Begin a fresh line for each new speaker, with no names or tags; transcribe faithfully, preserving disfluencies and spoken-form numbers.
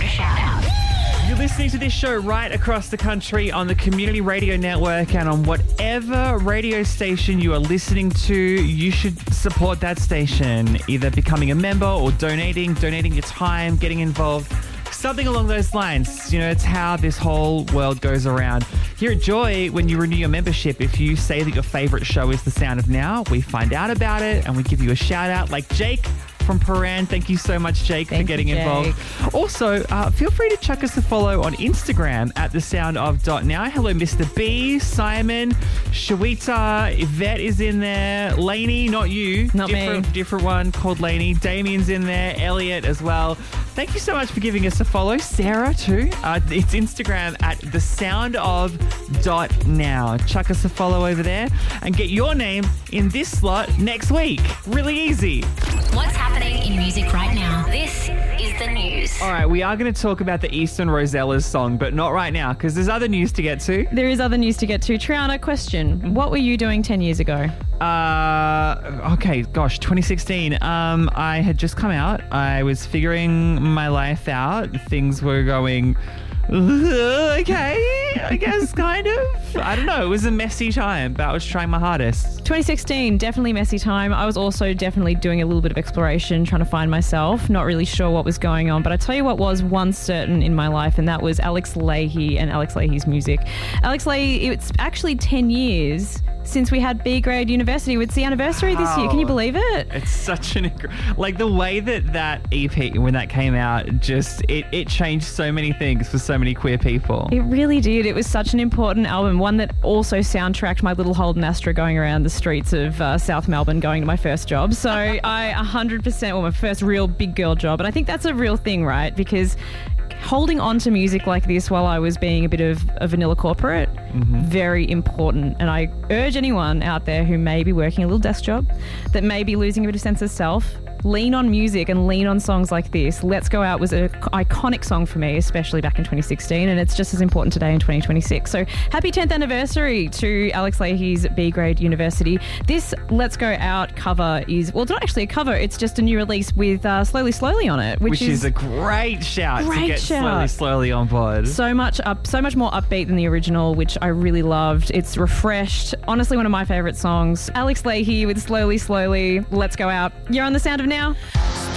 shout out.
You're listening to this show right across the country on the Community Radio Network, and on whatever radio station you are listening to, you should support that station, either becoming a member or donating, donating your time, getting involved. Something along those lines. You know, it's how this whole world goes around. Here at Joy, when you renew your membership, if you say that your favourite show is The Sound of Now, we find out about it and we give you a shout out, like Jake from Paran. Thank you so much, Jake,
Thank
for getting
you,
involved. Also, uh, feel free to chuck us a follow on Instagram at the sound of dot now. Hello, Mister B, Simon, Shawita, Yvette is in there, Lainey, not you,
Not
different,
me.
different one called Lainey. Damien's in there, Elliot as well. Thank you so much for giving us a follow. Sarah too. Uh, it's Instagram at the sound of dot now. Chuck us a follow over there and get your name in this slot next week. Really easy.
What's happening in music right now? This is the news.
All right, we are going to talk about the Eastern Rosellas song, but not right now because there's other news to get to.
There is other news to get to. Triana, question. What were you doing ten years ago?
Uh, okay, gosh, twenty sixteen. Um, I had just come out. I was figuring my life out. Things were going okay, I guess, kind of. I don't know. It was a messy time, but I was trying my hardest.
twenty sixteen, definitely messy time. I was also definitely doing a little bit of exploration, trying to find myself, not really sure what was going on. But I tell you what was one certain in my life, and that was Alex Lahey and Alex Lahey's music. Alex Lahey, it's actually ten years since we had B Grade University. It's the anniversary this year. Can you believe it?
It's such an... Inc- like, the way that that E P, when that came out, just... It, it changed so many things for so many queer people.
It really did. It was such an important album, one that also soundtracked my little Holden Astra going around the streets of uh, South Melbourne going to my first job. So I one hundred percent, well, my first real big girl job. And I think that's a real thing, right? Because holding on to music like this while I was being a bit of a vanilla corporate, mm-hmm. very important. And I urge anyone out there who may be working a little desk job, that may be losing a bit of sense of self, lean on music and lean on songs like this. Let's Go Out was an iconic song for me, especially back in twenty sixteen, and it's just as important today in twenty twenty-six. So happy tenth anniversary to Alex Lahey's B Grade University. This Let's Go Out cover is, well, it's not actually a cover, it's just a new release with uh, Slowly Slowly on it, which,
which
is,
is a great shout
great
to get
shout.
Slowly Slowly on board.
So much up, so much more upbeat than the original, which I really loved. It's refreshed. Honestly, one of my favourite songs. Alex Lahey with Slowly Slowly. Let's Go Out. You're on The Sound of Now.